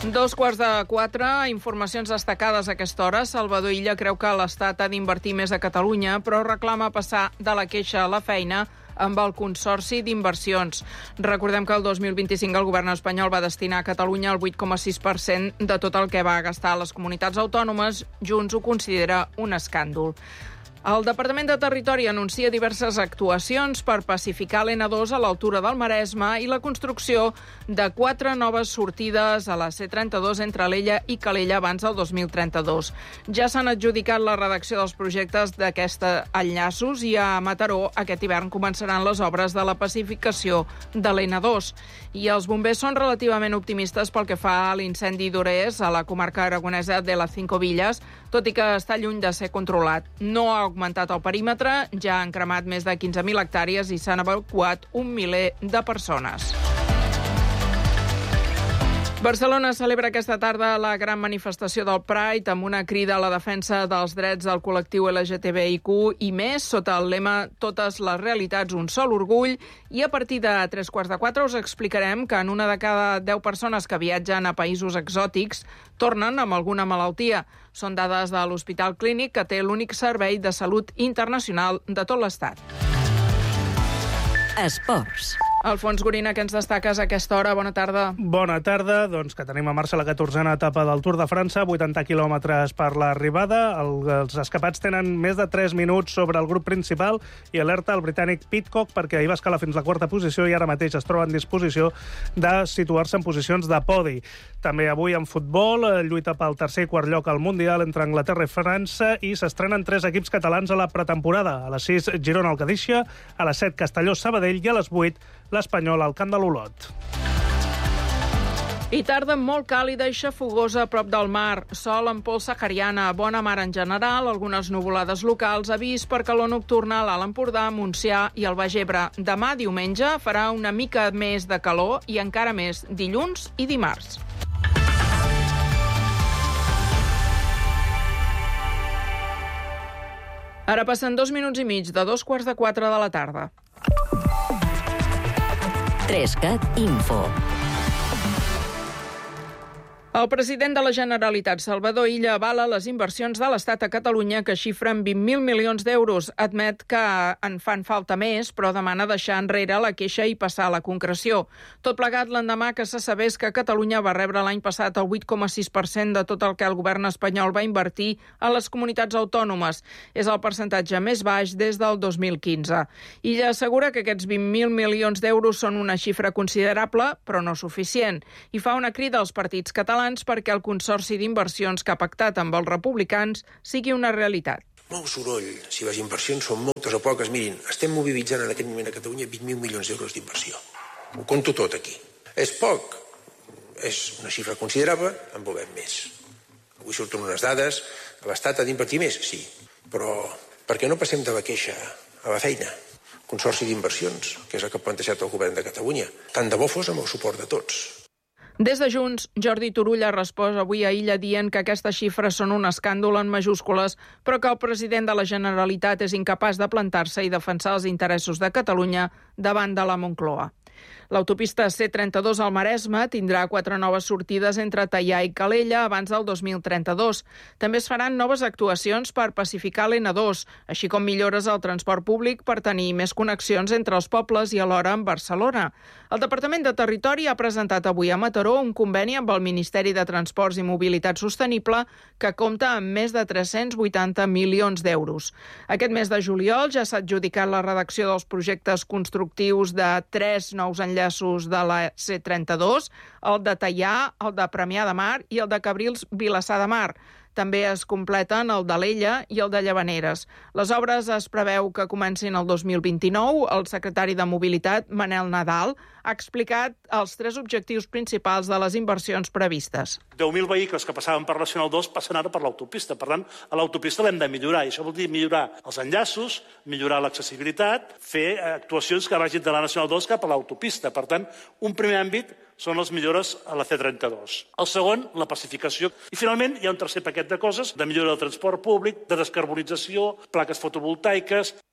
3:15, informacions destacades a aquesta hora. Salvador Illa creu que l'Estat ha d'invertir més a Catalunya, però reclama passar de la queixa a la feina amb el Consorci d'Inversions. Recordem que el 2025 el govern espanyol va destinar a Catalunya el 8,6% de tot el que va gastar a les comunitats autònomes. Junts ho considera un escàndol. El Departament de Territori anuncia diverses actuacions per pacificar l'N2 a l'altura del Maresme i la construcció de 4 noves sortides a la C32 entre Alella i Calella abans del 2032. Ja s'han adjudicat la redacció dels projectes d'aquests enllaços i a Mataró aquest hivern començaran les obres de la pacificació de l'N2. I els bombers són relativament optimistes pel que fa a l'incendi d'Orés a la comarca aragonesa de les Cinco Villas, tot i que està lluny de ser controlat. No ha augmentat el perímetre, ja han cremat més de 15.000 hectàrees i s'han evacuat 1 miler de persones. Barcelona celebra aquesta tarda la gran manifestació del Pride amb una crida a la defensa dels drets del col·lectiu LGTBIQ i més, sota el lema Totes les realitats, un sol orgull. I a partir de 3:15 us explicarem que en una de cada 10 persones que viatgen a països exòtics tornen amb alguna malaltia. Són dades de l'Hospital Clínic, que té l'únic servei de salut internacional de tot l'Estat. Esports. Alfons Gorina, què ens destaques a aquesta hora? Bona tarda. Bona tarda, doncs que tenim a marxa la 14a etapa del Tour de França, 80 quilòmetres per l'arribada. Els escapats tenen més de 3 minuts sobre el grup principal i alerta el britànic Pidcock perquè ahir va escalar fins la 4a posició i ara mateix es troba en disposició de situar-se en posicions de podi. També avui en futbol, lluita pel tercer i quart lloc al Mundial entre Anglaterra i França i s'estrenen 3 equips catalans a la pretemporada. A les 6, Girona al Cadícia, a les 7, Castelló Sabadell i a les 8, l'Espanyol al Camp de l'Olot. I tarda molt càlida i xafogosa a prop del mar. Sol en pols sahariana, bona mar en general, algunes nuvolades locals, avís per calor nocturnal a l'Alt Empordà, Montsià i el Baix Ebre. Demà, diumenge, farà una mica més de calor i encara més dilluns i dimarts. Ara passen 2 minuts i mig de 3:15 de la tarda. 3CAT Info. El president de la Generalitat, Salvador Illa, avala les inversions de l'Estat a Catalunya que xifren 20.000 milions d'euros. Admet que en fan falta més, però demana deixar enrere la queixa i passar a la concreció. Tot plegat l'endemà que se sabés que Catalunya va rebre l'any passat el 8,6% de tot el que el govern espanyol va invertir a les comunitats autònomes. És el percentatge més baix des del 2015. Illa assegura que aquests 20.000 milions d'euros són una xifra considerable, però no suficient, i fa una crida als partits catalans perquè el Consorci d'Inversions que ha pactat amb els republicans sigui una realitat. Molt soroll, si les inversions són moltes o poques. Mirin, estem mobilitzant en aquest moment a Catalunya 20.000 milions d'euros d'inversió. Ho conto tot aquí. És poc, és una xifra considerable, en volem més. Avui surten unes dades, l'Estat ha d'invertir més, sí, però per què no passem de la queixa a la feina? Consorci d'Inversions, que és el que ha plantejat el govern de Catalunya. Tant de bo fos amb el suport de tots. Des de Junts, Jordi Turull ha respost avui a Illa dient que aquestes xifres són un escàndol en majúscules, però que el president de la Generalitat és incapaç de plantar-se i defensar els interessos de Catalunya davant de la Moncloa. L'autopista C32 al Maresme tindrà 4 noves sortides entre Teià i Calella abans del 2032. També es faran noves actuacions per pacificar l'N2, així com millores al transport públic per tenir més connexions entre els pobles i alhora amb Barcelona. El Departament de Territori ha presentat avui a Mataró un conveni amb el Ministeri de Transports i Mobilitat Sostenible que compta amb més de 380 milions d'euros. Aquest mes de juliol ja s'ha adjudicat la redacció dels projectes constructius de 3 nous enllaços de la C32, el de Teià, el de Premià de Mar i el de Cabrils Vilassar de Mar. També es completen el d'Alella i el de Llavaneres. Les obres es preveu que comencin el 2029. El secretari de Mobilitat, Manel Nadal, ha explicat els 3 objectius principals de les inversions previstes. 10.000 vehicles que passaven per la Nacional 2 passen ara per l'autopista. Per tant, a l'autopista l'hem de millorar. I això vol dir millorar els enllaços, millorar l'accessibilitat, fer actuacions que vagin de la Nacional 2 cap a l'autopista. Per tant, un primer àmbit són les millores a la C32. El segon, la pacificació. I finalment hi ha un tercer paquet de coses, de millora del transport públic, de descarbonització, plaques fotovoltaiques.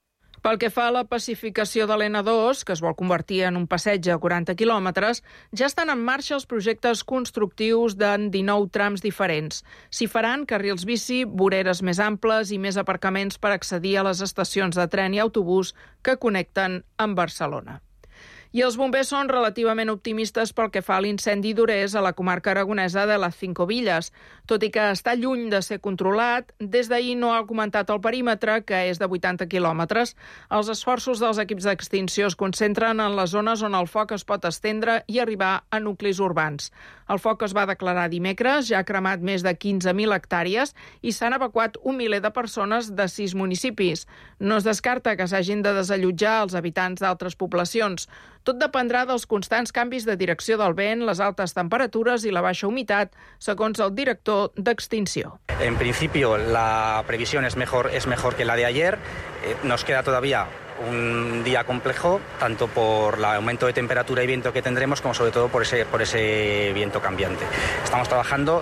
Pel que fa a la pacificació de l'N2, que es vol convertir en un passeig a 40 quilòmetres, ja estan en marxa els projectes constructius de 19 trams diferents. S'hi faran carrils bici, voreres més amples i més aparcaments per accedir a les estacions de tren i autobús que connecten amb Barcelona. I els bombers són relativament optimistes pel que fa a l'incendi d'Orès a la comarca aragonesa de les Cinco Villas. Tot i que està lluny de ser controlat, des d'ahir no ha augmentat el perímetre, que és de 80 quilòmetres. Els esforços dels equips d'extinció es concentren en les zones on el foc es pot estendre i arribar a nuclis urbans. El foc es va declarar dimecres, ja ha cremat més de 15.000 hectàrees i s'han evacuat 1 miler de persones de 6 municipis. No es descarta que s'hagin de desallotjar els habitants d'altres poblacions. Tot dependrà dels constants canvis de direcció del vent, les altes temperatures i la baixa humitat, segons el director d'Extinció. En principio, la previsión es mejor que la de ayer. Nos queda todavía un día complejo, tanto por el aumento de temperatura y viento que tendremos, como sobre todo por ese viento cambiante. Estamos trabajando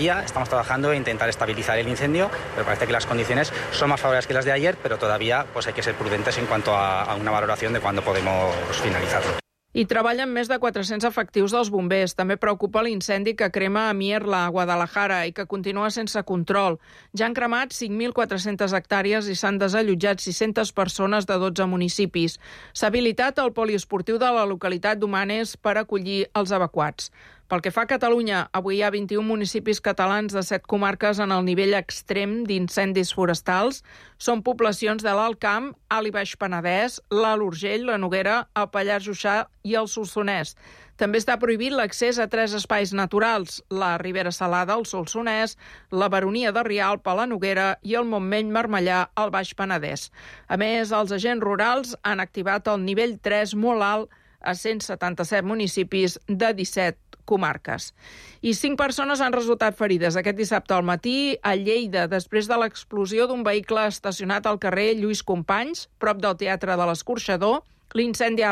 en intentar estabilizar el incendio, pero parece que las condiciones son más favorables que las de ayer, pero todavía pues hay que ser prudentes en cuanto a una valoración de cuándo podemos finalizarlo. Hi treballen més de 400 efectius dels bombers. També preocupa l'incendi que crema a Mierla, a Guadalajara, i que continua sense control. Ja han cremat 5.400 hectàrees i s'han desallotjat 600 persones de 12 municipis. S'ha habilitat el poliesportiu de la localitat d'Humanes per acollir els evacuats. Pel que fa a Catalunya, avui hi ha 21 municipis catalans de 7 comarques en el nivell extrem d'incendis forestals. Són poblacions de l'Alt Camp, Alt i Baix Penedès, l'Alt Urgell, la Noguera, el Pallars Jussà i el Solsonès. També està prohibit l'accés a 3 espais naturals, la Ribera Salada, el Solsonès, la Baronia de Rialp, a la Noguera i el Montmell Marmellà, al Baix Penedès. A més, els agents rurals han activat el nivell 3 molt alt a 177 municipis de 17 comarques. I 5 persones han resultat ferides aquest dissabte al matí a Lleida, després de l'explosió d'un vehicle estacionat al carrer Lluís Companys, prop del Teatre de l'Escorxador. L'incident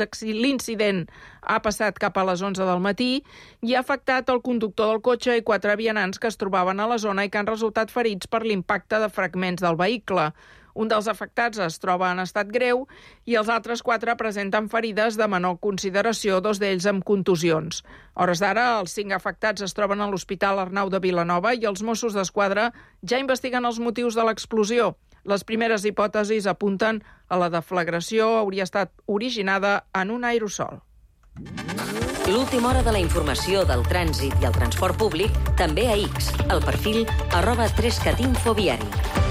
ha passat cap a les 11 del matí i ha afectat el conductor del cotxe i 4 vianants que es trobaven a la zona i que han resultat ferits per l'impacte de fragments del vehicle. Un dels afectats es troba en estat greu i els altres 4 presenten ferides de menor consideració, 2 d'ells amb contusions. A hores d'ara, els 5 afectats es troben a l'Hospital Arnau de Vilanova i els Mossos d'Esquadra ja investiguen els motius de l'explosió. Les primeres hipòtesis apunten a la deflagració hauria estat originada en un aerosol. L'última hora de la informació del trànsit i el transport públic també a X, al perfil @3catinfoviari.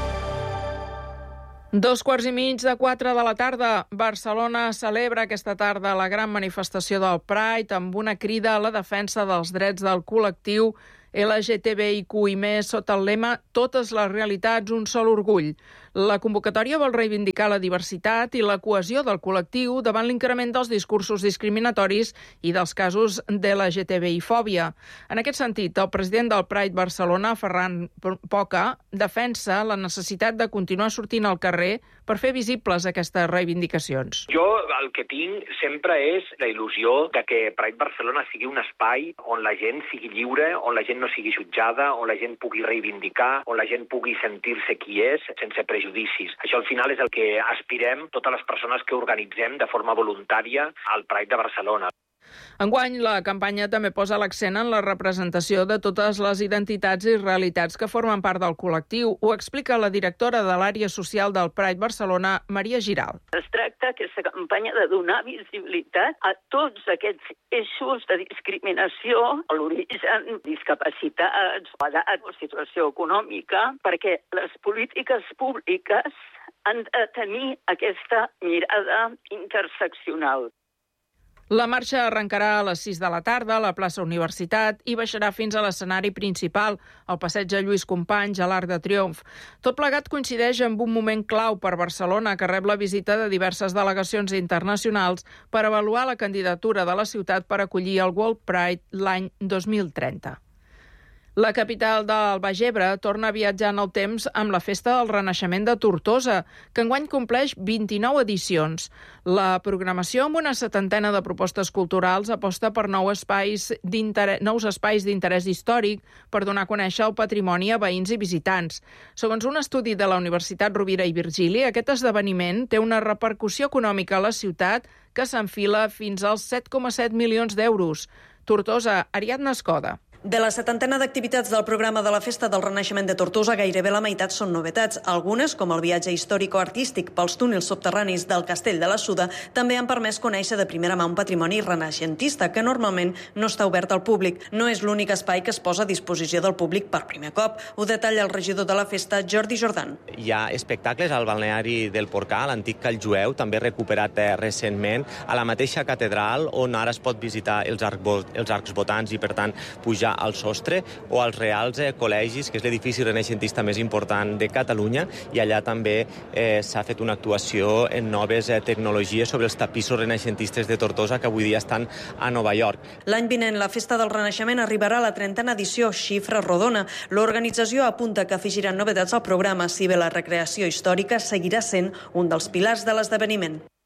3:45 de la tarda. Barcelona celebra aquesta tarda la gran manifestació del Pride amb una crida a la defensa dels drets del col·lectiu LGTBIQ+, sota el lema «Totes les realitats, un sol orgull». La convocatòria vol reivindicar la diversitat i la cohesió del col·lectiu davant l'increment dels discursos discriminatoris i dels casos de LGTBI-fòbia. En aquest sentit, el president del Pride Barcelona, Ferran Poca, defensa la necessitat de continuar sortint al carrer per fer visibles aquestes reivindicacions. Jo el que tinc sempre és la il·lusió de que Pride Barcelona sigui un espai on la gent sigui lliure, on la gent no sigui jutjada, on la gent pugui reivindicar, on la gent pugui sentir-se qui és, sense prejudicis. Això al final és el que aspirem totes les persones que organitzem de forma voluntària al Pride de Barcelona. Enguany, la campanya també posa l'accent en la representació de totes les identitats i realitats que formen part del col·lectiu. Ho explica la directora de l'àrea social del Pride Barcelona, Maria Giral. Es tracta aquesta campanya de donar visibilitat a tots aquests eixos de discriminació, l'origen, discapacitats, edat o situació econòmica, perquè les polítiques públiques han de tenir aquesta mirada interseccional. La marxa arrencarà a les 6 de la tarda a la plaça Universitat i baixarà fins a l'escenari principal, al passeig de Lluís Companys, a l'Arc de Triomf. Tot plegat coincideix amb un moment clau per Barcelona, que rep la visita de diverses delegacions internacionals per avaluar la candidatura de la ciutat per acollir el World Pride l'any 2030. La capital del Baix Ebre torna a viatjar en el temps amb la Festa del Renaixement de Tortosa, que enguany compleix 29 edicions. La programació, amb una 70 de propostes culturals, aposta per nous espais d'interès històric per donar a conèixer el patrimoni a veïns i visitants. Segons un estudi de la Universitat Rovira i Virgili, aquest esdeveniment té una repercussió econòmica a la ciutat que s'enfila fins als 7,7 milions d'euros. Tortosa, Ariadna Escoda. De la 70 d'activitats del programa de la Festa del Renaixement de Tortosa, gairebé la meitat són novetats. Algunes, com el viatge històrico-artístic pels túnels subterranis del Castell de la Suda, també han permès conèixer de primera mà un patrimoni renaixentista que normalment no està obert al públic. No és l'únic espai que es posa a disposició del públic per primer cop. Ho detalla el regidor de la festa, Jordi Jordan. Hi ha espectacles al balneari del Porcà, l'antic Call Jueu, també recuperat recentment, a la mateixa catedral, on ara es pot visitar els arcs botans i, per tant, pujar al sostre, o als Reals Col·legis, que és l'edifici renaixentista més important de Catalunya, i allà també s'ha fet una actuació en noves tecnologies sobre els tapissos renaixentistes de Tortosa, que avui dia estan a Nova York. L'any vinent, la Festa del Renaixement arribarà a la 30a edició, xifra rodona. L'organització apunta que afegiran novetats al programa, si bé la recreació històrica seguirà sent un dels pilars de l'esdeveniment.